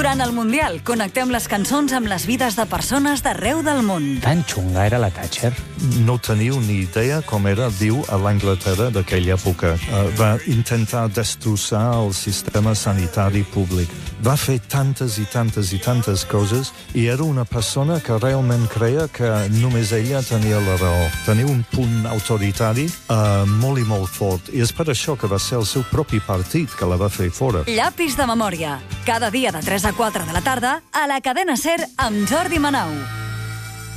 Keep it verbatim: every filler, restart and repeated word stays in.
Durant el Mundial, connectem les cançons amb les vides de persones d'arreu del món. Tan xunga era la Thatcher. No teniu ni idea com era viu a l'Anglaterra d'aquella època. Uh, va intentar destrossar el sistema sanitari públic. Va fer tantes i tantes i tantes coses i era una persona que realment creia que només ella tenia la raó. Tenia un punt autoritari uh, molt i molt fort. I és per això que va ser el seu propi partit que la va fer fora. Llapis de memòria. Cada dia de tres a quatre de la tarda a la cadena SER amb Jordi Manau.